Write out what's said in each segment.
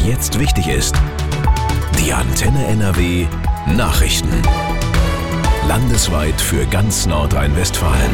jetzt wichtig ist. Die Antenne NRW Nachrichten. Landesweit für ganz Nordrhein-Westfalen.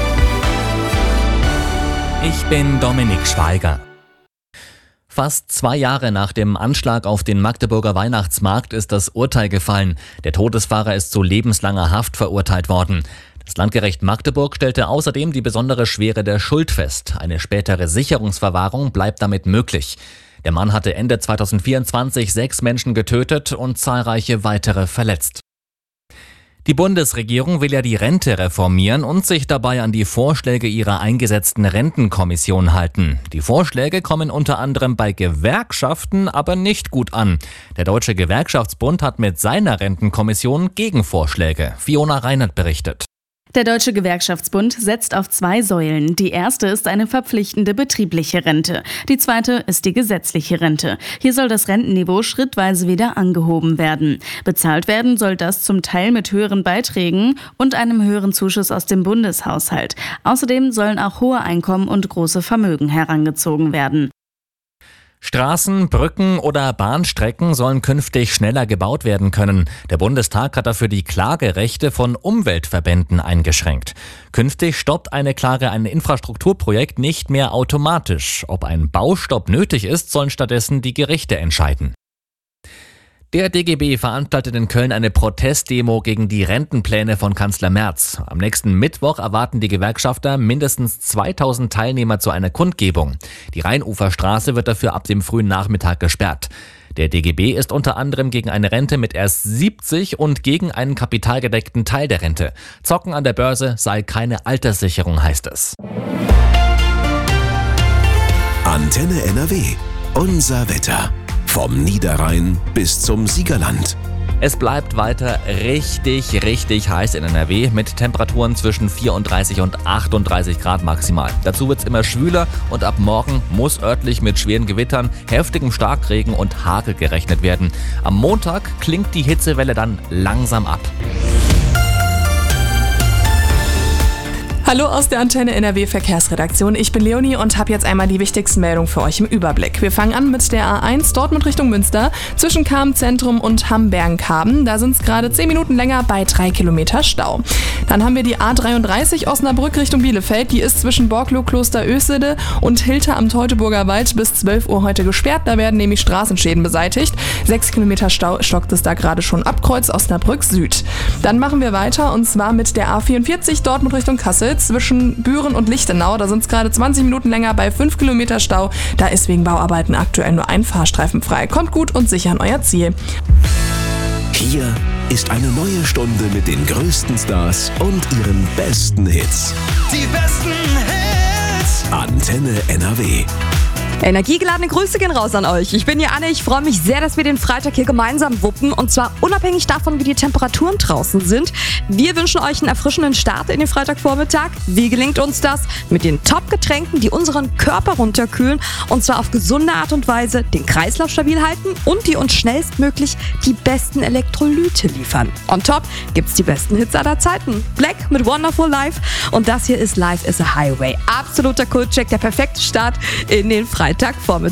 Ich bin Dominik Schweiger. Fast 2 Jahre nach dem Anschlag auf den Magdeburger Weihnachtsmarkt ist das Urteil gefallen. Der Todesfahrer ist zu lebenslanger Haft verurteilt worden. Das Landgericht Magdeburg stellte außerdem die besondere Schwere der Schuld fest. Eine spätere Sicherungsverwahrung bleibt damit möglich. Der Mann hatte Ende 2024 6 Menschen getötet und zahlreiche weitere verletzt. Die Bundesregierung will ja die Rente reformieren und sich dabei an die Vorschläge ihrer eingesetzten Rentenkommission halten. Die Vorschläge kommen unter anderem bei Gewerkschaften aber nicht gut an. Der Deutsche Gewerkschaftsbund hat mit seiner Rentenkommission Gegenvorschläge. Fiona Reinert berichtet. Der Deutsche Gewerkschaftsbund setzt auf 2 Säulen. Die erste ist eine verpflichtende betriebliche Rente. Die zweite ist die gesetzliche Rente. Hier soll das Rentenniveau schrittweise wieder angehoben werden. Bezahlt werden soll das zum Teil mit höheren Beiträgen und einem höheren Zuschuss aus dem Bundeshaushalt. Außerdem sollen auch hohe Einkommen und große Vermögen herangezogen werden. Straßen, Brücken oder Bahnstrecken sollen künftig schneller gebaut werden können. Der Bundestag hat dafür die Klagerechte von Umweltverbänden eingeschränkt. Künftig stoppt eine Klage ein Infrastrukturprojekt nicht mehr automatisch. Ob ein Baustopp nötig ist, sollen stattdessen die Gerichte entscheiden. Der DGB veranstaltet in Köln eine Protestdemo gegen die Rentenpläne von Kanzler Merz. Am nächsten Mittwoch erwarten die Gewerkschafter mindestens 2000 Teilnehmer zu einer Kundgebung. Die Rheinuferstraße wird dafür ab dem frühen Nachmittag gesperrt. Der DGB ist unter anderem gegen eine Rente mit erst 70 und gegen einen kapitalgedeckten Teil der Rente. Zocken an der Börse sei keine Alterssicherung, heißt es. Antenne NRW. Unser Wetter. Vom Niederrhein bis zum Siegerland. Es bleibt weiter richtig heiß in NRW mit Temperaturen zwischen 34 und 38 Grad maximal. Dazu wird es immer schwüler und ab morgen muss örtlich mit schweren Gewittern, heftigem Starkregen und Hagel gerechnet werden. Am Montag klingt die Hitzewelle dann langsam ab. Hallo aus der Antenne NRW Verkehrsredaktion. Ich bin Leonie und habe jetzt einmal die wichtigsten Meldungen für euch im Überblick. Wir fangen an mit der A1 Dortmund Richtung Münster zwischen Cham-Zentrum und Hamm-Bergen-Karben. Da sind es gerade 10 Minuten länger bei 3 Kilometer Stau. Dann haben wir die A33 Osnabrück Richtung Bielefeld. Die ist zwischen Borklow, Kloster Oesede und Hilter am Teutoburger Wald bis 12 Uhr heute gesperrt. Da werden nämlich Straßenschäden beseitigt. 6 Kilometer Stau stockt es da gerade schon ab Kreuz Osnabrück Süd. Dann machen wir weiter und zwar mit der A44 Dortmund Richtung Kassel zwischen Büren und Lichtenau. Da sind es gerade 20 Minuten länger bei 5 Kilometer Stau. Da ist wegen Bauarbeiten aktuell nur ein Fahrstreifen frei. Kommt gut und sicher an euer Ziel. Hier ist eine neue Stunde mit den größten Stars und ihren besten Hits. Die besten Hits. Antenne NRW. Energiegeladene Grüße gehen raus an euch. Ich bin hier Anne, ich freue mich sehr, dass wir den Freitag hier gemeinsam wuppen und zwar unabhängig davon, wie die Temperaturen draußen sind. Wir wünschen euch einen erfrischenden Start in den Freitagvormittag. Wie gelingt uns das? Mit den Top-Getränken, die unseren Körper runterkühlen und zwar auf gesunde Art und Weise den Kreislauf stabil halten und die uns schnellstmöglich die besten Elektrolyte liefern. On top gibt's die besten Hits aller Zeiten. Black mit Wonderful Life und das hier ist Life is a Highway. Absoluter Kultcheck, der perfekte Start in den Freitagvormittag.